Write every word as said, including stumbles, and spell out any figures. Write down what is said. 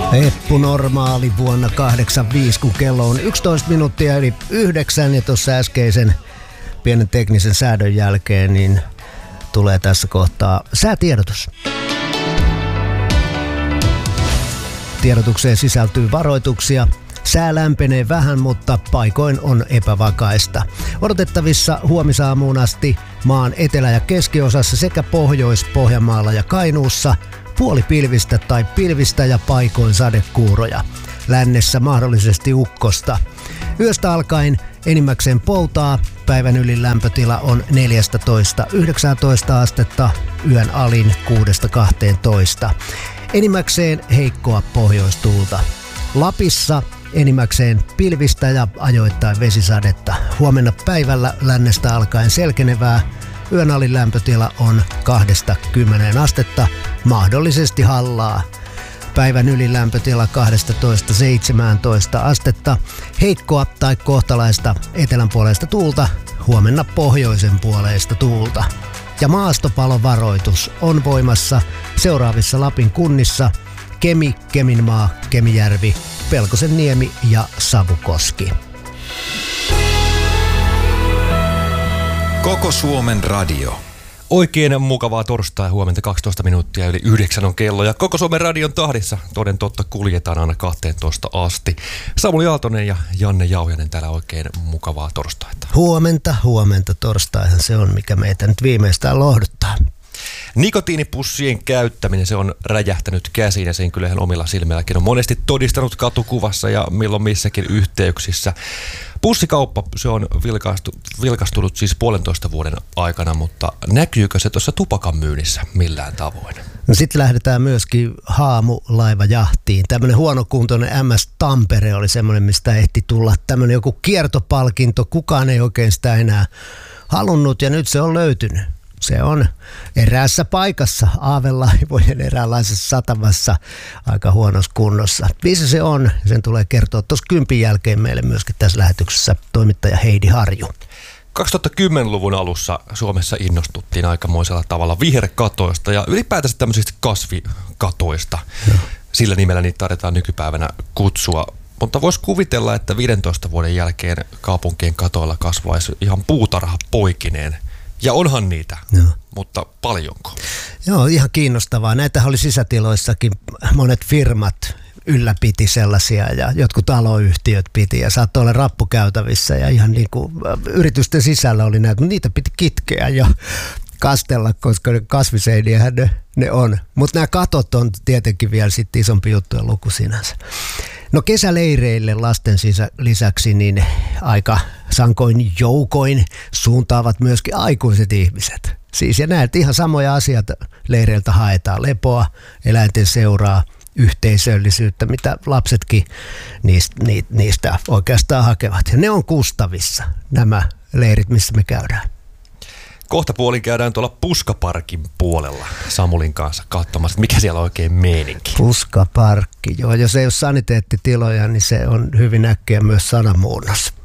Eppu normaali vuonna kahdeksankymmentäviisi, kun kello on yksitoista minuuttia yli yhdeksän ja tuossa äskeisen pienen teknisen säädön jälkeen niin tulee tässä kohtaa säätiedotus. Tiedotukseen sisältyy varoituksia. Sää lämpenee vähän, mutta paikoin on epävakaista. Odotettavissa huomisaamuun asti maan etelä- ja keskiosassa sekä Pohjois-Pohjanmaalla ja Kainuussa puolipilvistä tai pilvistä ja paikoin sadekuuroja. Lännessä mahdollisesti ukkosta. Yöstä alkaen enimmäkseen poutaa. Päivän ylin lämpötila on neljätoista yhdeksäntoista astetta, yön alin kuudesta kahteentoista. Enimmäkseen heikkoa pohjoistuulta. Lapissa enimmäkseen pilvistä ja ajoittain vesisadetta. Huomenna päivällä lännestä alkaen selkenevää. Yön alin lämpötila on kaksikymmentä astetta, mahdollisesti hallaa. Päivän ylin lämpötila kaksitoista seitsemäntoista astetta. Heikkoa tai kohtalaista etelänpuoleista tuulta, huomenna pohjoisen puoleista tuulta. Ja maastopalovaroitus on voimassa seuraavissa Lapin kunnissa: Kemi, Keminmaa, Kemijärvi, Pelkosenniemi ja Savukoski. Koko Suomen radio. Oikein mukavaa torstai huomenta, kaksitoista minuuttia yli yhdeksän on kello ja Koko Suomen radion tahdissa toden totta kuljetaan aina kahteentoista asti. Samuli Aaltonen ja Janne Jauhianen täällä, oikein mukavaa torstaita. Huomenta, huomenta. Torstaihan se on, mikä meitä nyt viimeistään lohduttaa. Nikotiinipussien käyttäminen, se on räjähtänyt käsiin ja sen kyllä ihan omilla silmilläkin on monesti todistanut katukuvassa ja milloin missäkin yhteyksissä. Pussikauppa, se on vilkaistu, vilkastunut siis puolentoista vuoden aikana, mutta näkyykö se tuossa tupakan myynnissä millään tavoin? No sitten lähdetään myöskin haamulaivajahtiin. Tämmöinen huonokuntoinen M S Tampere oli semmoinen, mistä ehti tulla tämmöinen joku kiertopalkinto. Kukaan ei oikein sitä enää halunnut ja nyt se on löytynyt. Se on eräässä paikassa, Aavelaivojen eräänlaisessa satamassa, aika huonossa kunnossa. Missä se on? Sen tulee kertoa tuossa kympin jälkeen meille myöskin tässä lähetyksessä toimittaja Heidi Harju. kaksituhattakymmenluvun alussa Suomessa innostuttiin aikamoisella tavalla viherkatoista ja ylipäätänsä tämmöisistä kasvikatoista. No. Sillä nimellä niitä tarvitaan nykypäivänä kutsua. Mutta voisi kuvitella, että viidentoista vuoden jälkeen kaupunkien katoilla kasvaisi ihan puutarha poikineen. Ja onhan niitä, no. Mutta paljonko? Joo, ihan kiinnostavaa. Näitähän oli sisätiloissakin, monet firmat ylläpiti sellaisia ja jotkut taloyhtiöt piti ja saattoi olla rappukäytävissä ja ihan niin kuin yritysten sisällä oli näitä, mutta niitä piti kitkeä ja kastella, koska kasviseiniähän ne, ne on. Mutta nämä katot on tietenkin vielä sitten isompi juttu ja luku sinänsä. No kesäleireille lasten sisä, lisäksi niin aika sankoin joukoin suuntaavat myöskin aikuiset ihmiset. Siis ja näet ihan samoja asioita leireiltä haetaan: lepoa, eläinten seuraa, yhteisöllisyyttä, mitä lapsetkin niistä, niistä oikeastaan hakevat. Ja ne on Kustavissa, nämä leirit, missä me käydään. Kohta puolin käydään tuolla Puskaparkin puolella Samulin kanssa katsomassa, mikä siellä on oikein meininki. Puskaparkki, joo. Jos ei ole saniteettitiloja, niin se on hyvin äkkiä myös sanamuunnos.